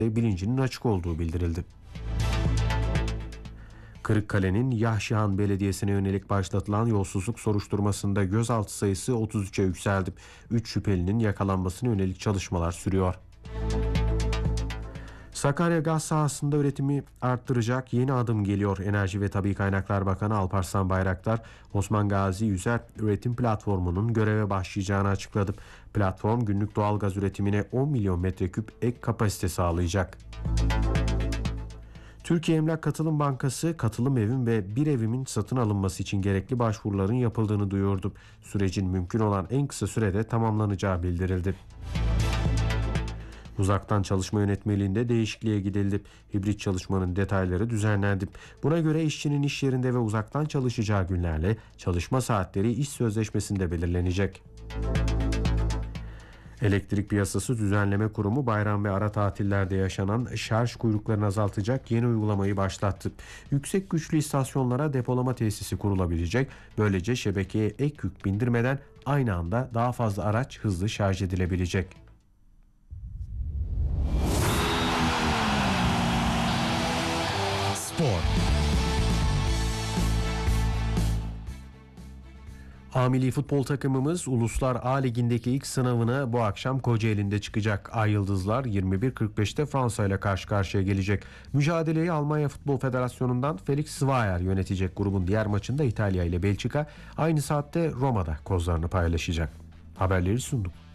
bilincinin açık olduğu bildirildi. Kırıkkale'nin Yahşihan Belediyesi'ne yönelik başlatılan yolsuzluk soruşturmasında gözaltı sayısı 33'e yükseldi. 3 şüphelinin yakalanmasına yönelik çalışmalar sürüyor. Sakarya gaz sahasında üretimi arttıracak yeni adım geliyor. Enerji ve Tabii Kaynaklar Bakanı Alparslan Bayraktar, Osman Gazi Yüzer Üretim Platformu'nun göreve başlayacağını açıkladı. Platform günlük doğalgaz üretimine 10 milyon metreküp ek kapasite sağlayacak. Türkiye Emlak Katılım Bankası, katılım evim ve bir evimin satın alınması için gerekli başvuruların yapıldığını duyurdu. Sürecin mümkün olan en kısa sürede tamamlanacağı bildirildi. Uzaktan çalışma yönetmeliğinde değişikliğe gidildi. Hibrit çalışmanın detayları düzenlendi. Buna göre işçinin iş yerinde ve uzaktan çalışacağı günlerle çalışma saatleri iş sözleşmesinde belirlenecek. Elektrik Piyasası Düzenleme Kurumu bayram ve ara tatillerde yaşanan şarj kuyruklarını azaltacak yeni uygulamayı başlattı. Yüksek güçlü istasyonlara depolama tesisi kurulabilecek. Böylece şebekeye ek yük bindirmeden aynı anda daha fazla araç hızlı şarj edilebilecek. Spor. A milli futbol takımımız Uluslar A Ligi'ndeki ilk sınavına bu akşam Kocaeli'nde çıkacak. Ay Yıldızlar 21.45'te Fransa ile karşı karşıya gelecek. Mücadeleyi Almanya Futbol Federasyonu'ndan Felix Zweier yönetecek. Grubun diğer maçında İtalya ile Belçika aynı saatte Roma'da kozlarını paylaşacak. Haberleri sunduk.